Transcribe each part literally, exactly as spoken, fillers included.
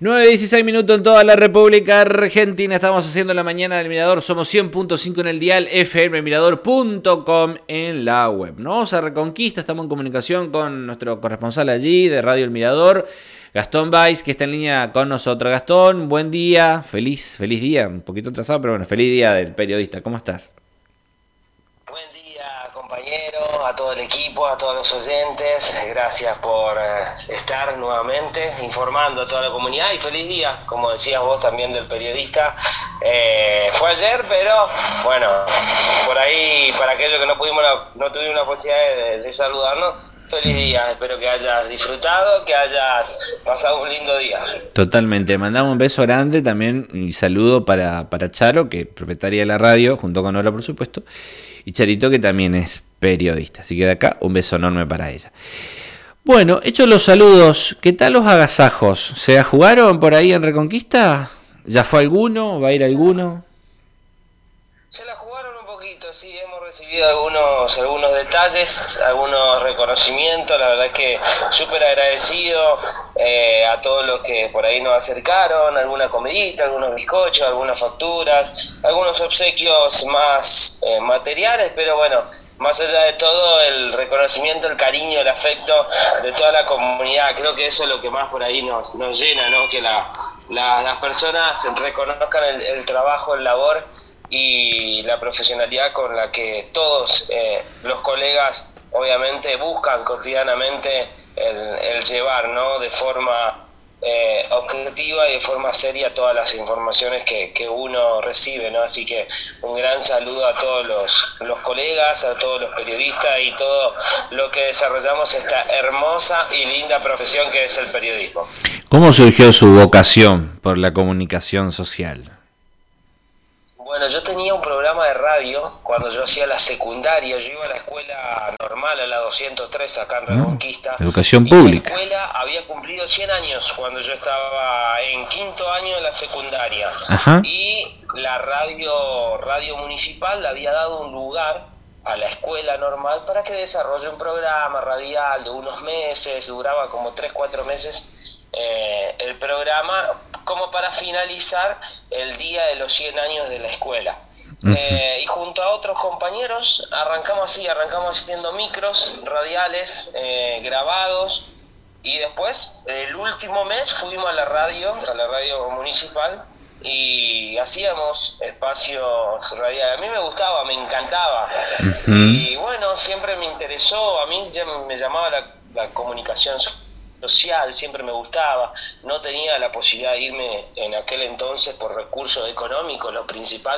nueve dieciséis minutos en toda la República Argentina. Estamos haciendo la mañana del Mirador. Somos cien punto cinco en el dial, f m mirador punto com en la web. Nos vamos a Reconquista. Estamos en comunicación con nuestro corresponsal allí de Radio El Mirador, Gastón Báez, que está en línea con nosotros. Gastón, buen día. Feliz, feliz día. Un poquito atrasado, pero bueno, feliz día del periodista. ¿Cómo estás? Buen día, compañero, a todo el equipo, a todos los oyentes. Gracias por eh, estar nuevamente informando a toda la comunidad y feliz día, como decías vos también, del periodista. Eh, fue ayer, pero bueno, por ahí, para aquellos que no pudimos la, no tuvimos la posibilidad de, de saludarnos, feliz día. Espero que hayas disfrutado, que hayas pasado un lindo día. Totalmente. Mandamos un beso grande también y saludo para, para Charo, que es propietaria de la radio, junto con Nora, por supuesto. Y Charito, que también es periodista. Así que de acá, un beso enorme para ella. Bueno, hechos los saludos, ¿qué tal los agasajos? ¿Se jugaron por ahí en Reconquista? ¿Ya fue alguno? ¿Va a ir alguno? Se la jugaron un poquito, sí, hemos recibido algunos algunos detalles, algunos reconocimientos. La verdad es que súper agradecido eh, a todos los que por ahí nos acercaron, alguna comidita, algunos bizcochos, algunas facturas, algunos obsequios más eh, materiales, pero bueno, más allá de todo, el reconocimiento, el cariño, el afecto de toda la comunidad. Creo que eso es lo que más por ahí nos, nos llena, ¿no? Que la, la, las personas reconozcan el, el trabajo, el labor y la profesionalidad con la que todos eh, los colegas obviamente buscan cotidianamente el, el llevar, ¿no? De forma eh, objetiva y de forma seria todas las informaciones que, que uno recibe, ¿no? Así que un gran saludo a todos los, los colegas, a todos los periodistas y todo lo que desarrollamos esta hermosa y linda profesión que es el periodismo. ¿Cómo surgió su vocación por la comunicación social? Bueno, yo tenía un programa de radio cuando yo hacía la secundaria. Yo iba a la escuela normal, a la doscientos tres, acá en Reconquista. Ah, educación pública. La escuela había cumplido cien años cuando yo estaba en quinto año de la secundaria. Ajá. Y la radio, radio municipal le había dado un lugar a la escuela normal para que desarrolle un programa radial de unos meses. Duraba como tres, cuatro meses eh, el programa, como para finalizar el día de los cien años de la escuela. Uh-huh. Eh, y junto a otros compañeros arrancamos así, arrancamos haciendo micros radiales eh, grabados, y después el último mes fuimos a la radio, a la radio municipal, y hacíamos espacios radiales. A mí me gustaba, me encantaba. Uh-huh. Y bueno, siempre me interesó, a mí ya me llamaba la, la comunicación social, siempre me gustaba. No tenía la posibilidad de irme en aquel entonces por recursos económicos, lo principal.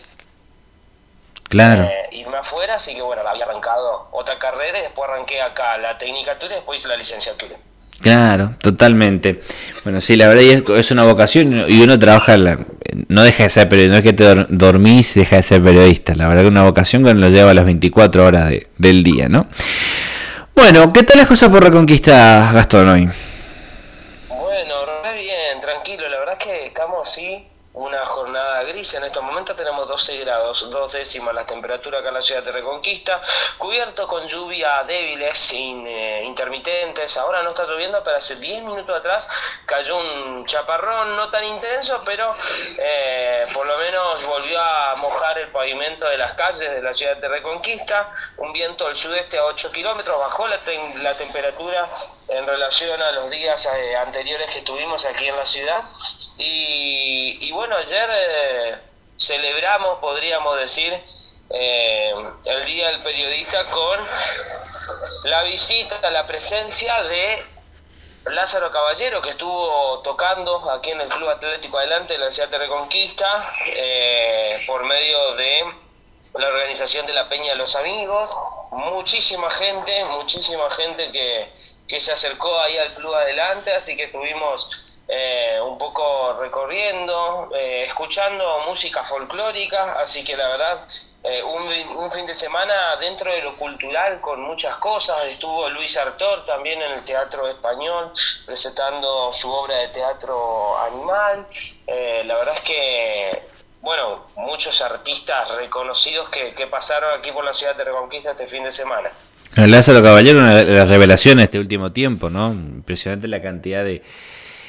Claro. Eh, irme afuera, así que bueno, había arrancado otra carrera y después arranqué acá la tecnicatura y después hice la licenciatura. Claro, totalmente. Bueno, sí, la verdad es, es una vocación y uno trabaja, la, no deja de ser periodista, no es que te dormís y deja de ser periodista. La verdad que una vocación que lo lleva a las veinticuatro horas de, del día, ¿no? Bueno, ¿qué tal las cosas por Reconquista, Gastón, hoy? Bueno, re bien, tranquilo. La verdad es que estamos, sí, una jornada gris. En estos momentos tenemos doce grados, dos décimas la temperatura acá en la ciudad de Reconquista, cubierto con lluvia débiles, in, eh, intermitentes. Ahora no está lloviendo, pero hace diez minutos atrás cayó un chaparrón, no tan intenso, pero eh, por lo menos volvió a mojar el pavimento de las calles de la ciudad de Reconquista. Un viento del sudeste a ocho kilómetros, bajó la, te- la temperatura en relación a los días eh, anteriores que tuvimos aquí en la ciudad. Y, y bueno, Bueno, ayer eh, celebramos, podríamos decir, eh, el Día del Periodista con la visita, la presencia de Lázaro Caballero, que estuvo tocando aquí en el Club Atlético Adelante de la ciudad de Reconquista, eh, por medio de la organización de la Peña de los Amigos. Muchísima gente, muchísima gente que, que se acercó ahí al Club Adelante, así que estuvimos eh, un poco recorriendo, eh, escuchando música folclórica, así que la verdad, eh, un, un fin de semana dentro de lo cultural con muchas cosas. Estuvo Luis Artor también en el Teatro Español presentando su obra de teatro Animal. Eh, la verdad es que bueno, muchos artistas reconocidos que, que pasaron aquí por la ciudad de Reconquista este fin de semana. Lázaro Caballero, una de las revelaciones de este último tiempo, ¿no? Impresionante la cantidad de,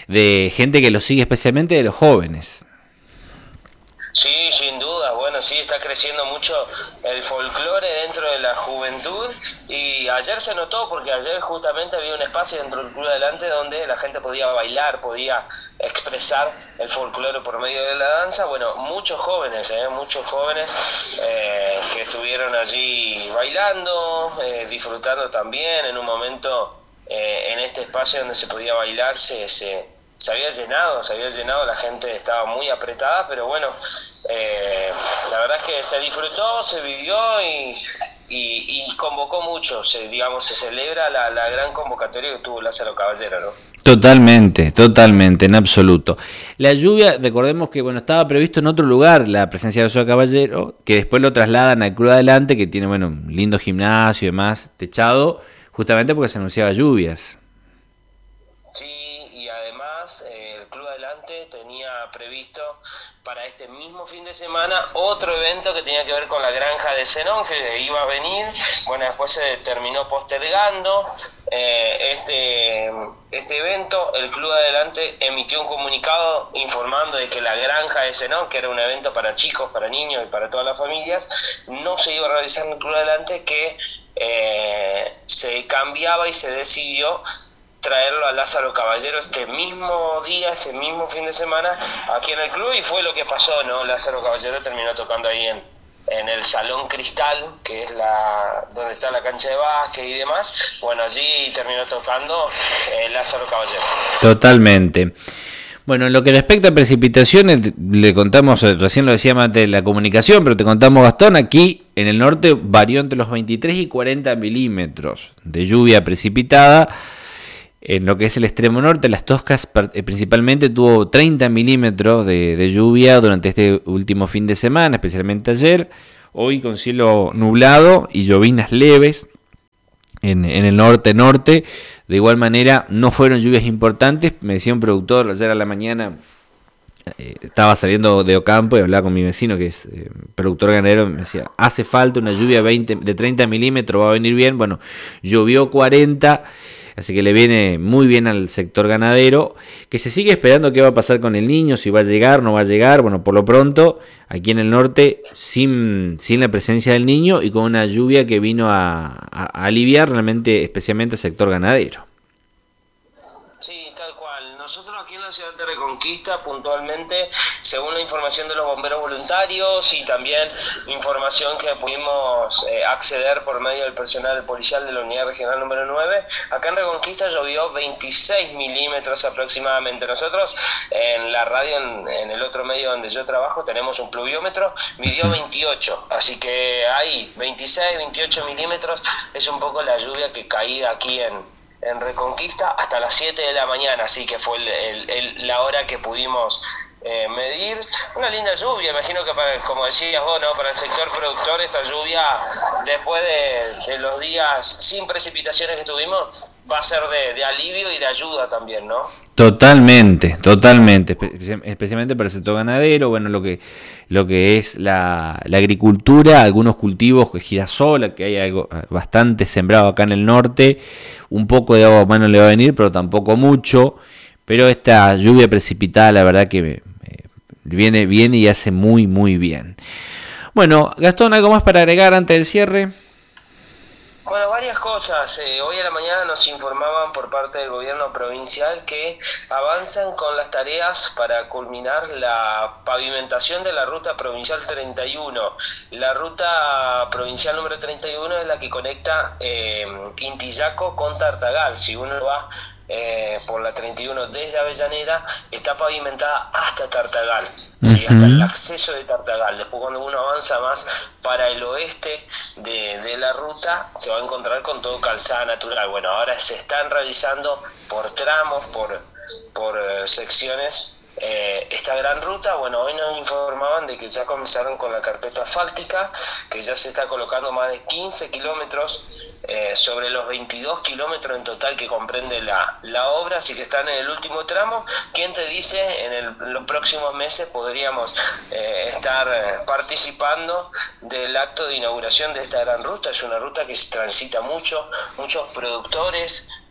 de gente que lo sigue, especialmente de los jóvenes. Sí, sin duda, bueno, sí, está creciendo mucho el folclore dentro de la juventud y ayer se notó porque ayer justamente había un espacio dentro del Club Adelante donde la gente podía bailar, podía expresar el folclore por medio de la danza. Bueno, muchos jóvenes, eh, muchos jóvenes eh, que estuvieron allí bailando, eh, disfrutando también en un momento eh, en este espacio donde se podía bailar, se... se se había llenado, se había llenado, la gente estaba muy apretada, pero bueno, eh, la verdad es que se disfrutó, se vivió y, y, y convocó mucho, se, digamos, se celebra la, la gran convocatoria que tuvo Lázaro Caballero, ¿no? Totalmente, totalmente, en absoluto. La lluvia, recordemos que bueno, estaba previsto en otro lugar la presencia de Lázaro Caballero, que después lo trasladan al Club Adelante, que tiene bueno, un lindo gimnasio y demás, techado, justamente porque se anunciaba lluvias. Eh, el Club Adelante tenía previsto para este mismo fin de semana otro evento que tenía que ver con la granja de Zenón, que iba a venir. Bueno, después se terminó postergando eh, este, este evento. El Club Adelante emitió un comunicado informando de que la granja de Zenón, que era un evento para chicos, para niños y para todas las familias, no se iba a realizar en el Club Adelante, que eh, se cambiaba y se decidió traerlo a Lázaro Caballero este mismo día, ese mismo fin de semana, aquí en el club, y fue lo que pasó, ¿no? Lázaro Caballero terminó tocando ahí en, en el Salón Cristal, que es la donde está la cancha de básquet y demás. Bueno, allí terminó tocando eh, Lázaro Caballero. Totalmente. Bueno, en lo que respecta a precipitaciones, le contamos, recién lo decíamos antes de la comunicación, pero te contamos, Gastón, aquí en el norte varió entre los veintitrés y cuarenta milímetros de lluvia precipitada. En lo que es el extremo norte, Las Toscas principalmente tuvo treinta milímetros de, de lluvia durante este último fin de semana, especialmente ayer. Hoy con cielo nublado y llovinas leves en, en el norte-norte. De igual manera, no fueron lluvias importantes. Me decía un productor ayer a la mañana, eh, estaba saliendo de Ocampo y hablaba con mi vecino que es eh, productor ganadero. Me decía, hace falta una lluvia veinte, de treinta milímetros, va a venir bien. Bueno, llovió cuarenta. Así que le viene muy bien al sector ganadero, que se sigue esperando qué va a pasar con el Niño, si va a llegar, no va a llegar. Bueno, por lo pronto, aquí en el norte, sin, sin la presencia del Niño y con una lluvia que vino a, a, a aliviar realmente, especialmente al sector ganadero. Sí, tal cual. Nosotros aquí en la ciudad de Reconquista, puntualmente, según la información de los bomberos voluntarios y también información que pudimos eh, acceder por medio del personal policial de la unidad regional número nueve, acá en Reconquista llovió veintiséis milímetros aproximadamente. Nosotros en la radio, en, en el otro medio donde yo trabajo, tenemos un pluviómetro, midió veintiocho, así que ahí veintiséis, veintiocho milímetros es un poco la lluvia que caía aquí en en Reconquista hasta las siete de la mañana, así que fue el, el, el, la hora que pudimos eh, medir. Una linda lluvia, imagino que para, como decías vos, ¿no? Para el sector productor, esta lluvia, después de, de los días sin precipitaciones que tuvimos, va a ser de, de alivio y de ayuda también, ¿no? Totalmente, totalmente, especialmente para el sector ganadero, bueno, lo que lo que es la, la agricultura, algunos cultivos, girasol, que hay algo bastante sembrado acá en el norte, un poco de agua a mano le va a venir, pero tampoco mucho, pero esta lluvia precipitada, la verdad que me, me viene bien y hace muy, muy bien. Bueno, Gastón, ¿algo más para agregar antes del cierre? Bueno, varias cosas. Eh, hoy a la mañana nos informaban por parte del gobierno provincial que avanzan con las tareas para culminar la pavimentación de la ruta provincial treinta y uno. La ruta provincial número treinta y uno es la que conecta eh, Intillaco con Tartagal. Si uno va eh, por la treinta y uno desde Avellaneda, está pavimentada hasta Tartagal, ¿sí? Uh-huh. Hasta el acceso de Tartagal. Después, cuando uno avanza más para el oeste de, de la ruta, se va a encontrar con todo calzada natural. Bueno, ahora se están realizando por tramos, por, por uh, secciones, Eh, esta gran ruta. Bueno, hoy nos informaban de que ya comenzaron con la carpeta asfáltica, que ya se está colocando más de quince kilómetros eh, sobre los veintidós kilómetros en total que comprende la, la obra, así que están en el último tramo. ¿Quién te dice? En, el, en los próximos meses podríamos eh, estar eh, participando del acto de inauguración de esta gran ruta. Es una ruta que se transita mucho, muchos productores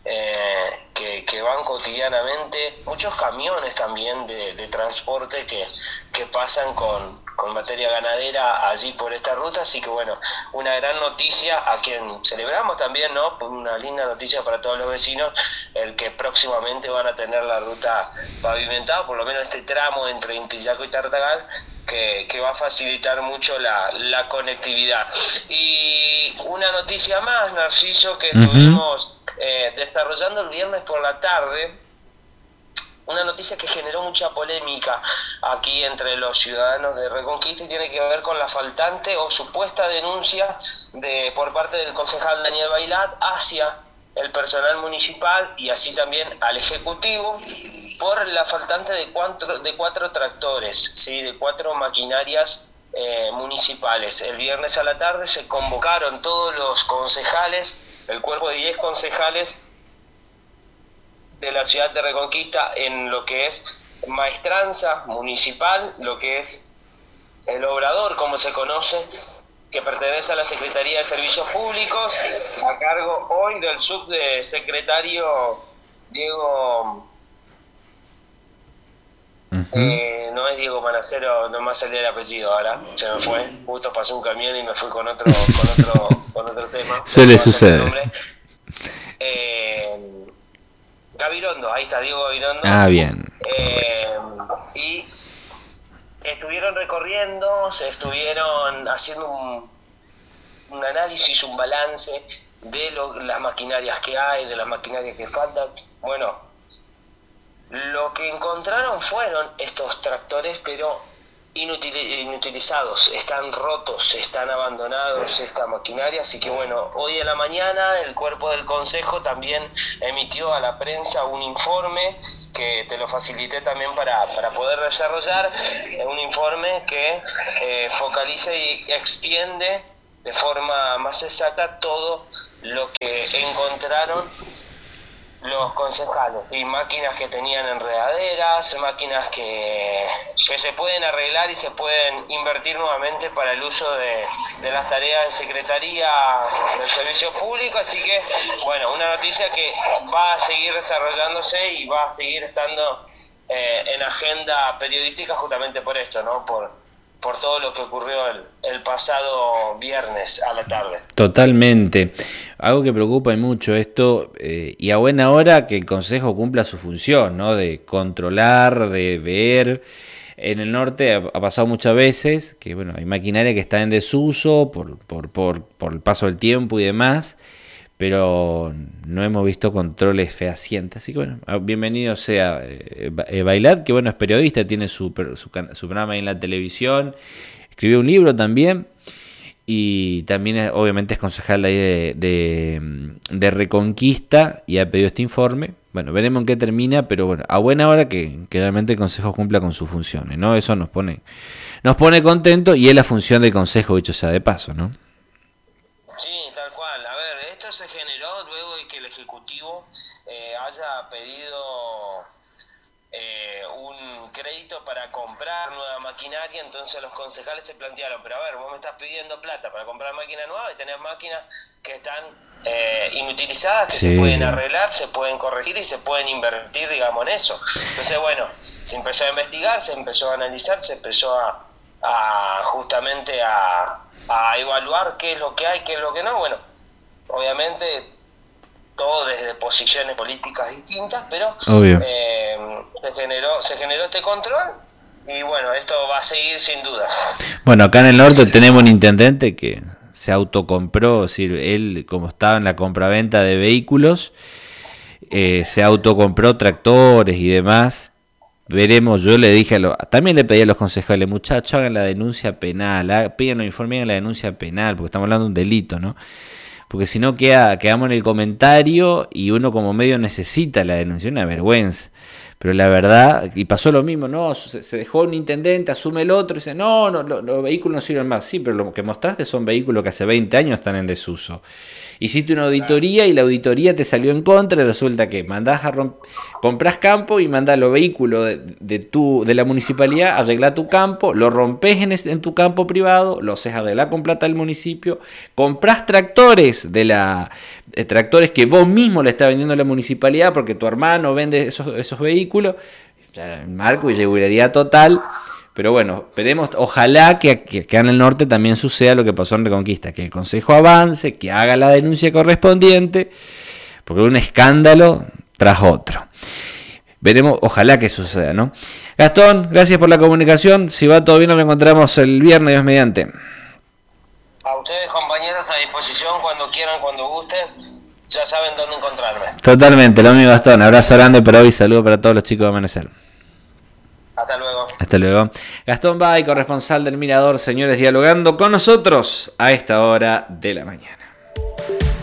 eh, que, que van cotidianamente, muchos camiones también de, de transporte que, que pasan con, con materia ganadera allí por esta ruta, así que bueno, una gran noticia a quien celebramos también, ¿no? Una linda noticia para todos los vecinos, el que próximamente van a tener la ruta pavimentada, por lo menos este tramo entre Intillaco y Tartagal, que, que va a facilitar mucho la, la conectividad. Y una noticia más, Narciso, que estuvimos eh, desarrollando el viernes por la tarde, una noticia que generó mucha polémica aquí entre los ciudadanos de Reconquista y tiene que ver con la faltante o supuesta denuncia de por parte del concejal Daniel Bailat hacia el personal municipal y así también al ejecutivo por la faltante de cuatro, de cuatro tractores, ¿sí? De cuatro maquinarias eh, municipales. El viernes a la tarde se convocaron todos los concejales, el cuerpo de diez concejales de la ciudad de Reconquista en lo que es maestranza municipal, lo que es el obrador, como se conoce, que pertenece a la Secretaría de Servicios Públicos, a cargo hoy del subsecretario Diego, uh-huh. eh, no es Diego Manacero, no me salía el apellido ahora, se me fue, justo pasó un camión y me fui con otro, con otro, con otro tema. Se le sucede. Eh, Gabirondo, ahí está Diego Gabirondo. Ah, bien. Eh, y estuvieron recorriendo, se estuvieron haciendo un, un análisis, un balance de lo, las maquinarias que hay, de las maquinarias que faltan. Bueno, lo que encontraron fueron estos tractores, pero inutil, inutilizados, están rotos, están abandonados esta maquinaria, así que bueno, hoy en la mañana el cuerpo del consejo también emitió a la prensa un informe que te lo facilité también para, para poder desarrollar, un informe que eh, focaliza y extiende de forma más exacta todo lo que encontraron los concejales, y máquinas que tenían enredaderas, máquinas que, que se pueden arreglar y se pueden invertir nuevamente para el uso de, de las tareas de Secretaría del Servicio Público, así que bueno, una noticia que va a seguir desarrollándose y va a seguir estando eh, en agenda periodística justamente por esto, ¿no? Por por todo lo que ocurrió el, el pasado viernes a la tarde. Totalmente. Algo que preocupa mucho esto, eh, y a buena hora que el Consejo cumpla su función, ¿no? De controlar, de ver. En el norte ha, ha pasado muchas veces que bueno, hay maquinaria que está en desuso por, por, por, por el paso del tiempo y demás, pero no hemos visto controles fehacientes. Así que bueno, bienvenido sea eh, Bailat, que bueno, es periodista, tiene su, su, su programa ahí en la televisión, escribió un libro también, y también es, obviamente es concejal de, ahí de, de, de Reconquista, y ha pedido este informe. Bueno, veremos en qué termina, pero bueno, a buena hora que, que realmente el Consejo cumpla con sus funciones, ¿no? Eso nos pone, nos pone contento, y es la función del Consejo, dicho sea de paso, ¿no? Sí, tal cual. A ver, esto se generó luego de que el Ejecutivo eh, haya pedido eh, un crédito para comprar nueva maquinaria, entonces los concejales se plantearon, pero a ver, vos me estás pidiendo plata para comprar máquina nueva y tenés máquinas que están eh, inutilizadas, que sí. Se pueden arreglar, se pueden corregir y se pueden invertir, digamos, en eso. Entonces, bueno, se empezó a investigar, se empezó a analizar, se empezó a, a justamente a... a evaluar qué es lo que hay, qué es lo que no. Bueno, obviamente todo desde posiciones políticas distintas, pero eh, se generó se generó este control y bueno, esto va a seguir sin dudas. Bueno, acá en el norte tenemos un intendente que se autocompró, es decir, él como estaba en la compraventa de vehículos, eh, se autocompró tractores y demás. Veremos, yo le dije a los, también le pedí a los concejales, muchachos, hagan la denuncia penal, piden los informes, hagan la denuncia penal, porque estamos hablando de un delito, ¿no? Porque si no queda, quedamos en el comentario y uno como medio necesita la denuncia, una vergüenza. Pero la verdad, y pasó lo mismo, no, se, se dejó un intendente, asume el otro, y dice, no, no, no, los vehículos no sirven más. Sí, pero lo que mostraste son vehículos que hace veinte años están en desuso. Hiciste una auditoría y la auditoría te salió en contra y resulta que mandás a romp- comprás campo y mandás los vehículos de, de, tu, de la municipalidad, arreglá tu campo, lo rompés en, en tu campo privado, lo haces arreglar con plata del municipio, comprás tractores de la eh, tractores que vos mismo le estás vendiendo a la municipalidad porque tu hermano vende esos, esos vehículos. Marco, irregularidad total. Pero bueno, esperemos, ojalá que, que acá en el norte también suceda lo que pasó en Reconquista, que el Consejo avance, que haga la denuncia correspondiente, porque es un escándalo tras otro. Veremos, ojalá que suceda, ¿no? Gastón, gracias por la comunicación. Si va todo bien, nos encontramos el viernes, Dios mediante. A ustedes, compañeros, a disposición cuando quieran, cuando gusten. Ya saben dónde encontrarme. Totalmente, lo mismo, Gastón. Abrazo grande para hoy, saludo para todos los chicos de Amanecer. Hasta luego. Hasta luego. Gastón Bay, corresponsal del Mirador, señores, dialogando con nosotros a esta hora de la mañana.